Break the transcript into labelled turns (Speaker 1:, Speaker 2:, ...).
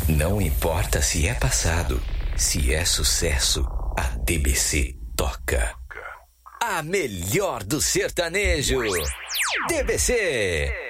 Speaker 1: Não importa se é passado, se é sucesso, a DBC toca. A melhor do sertanejo. DBC.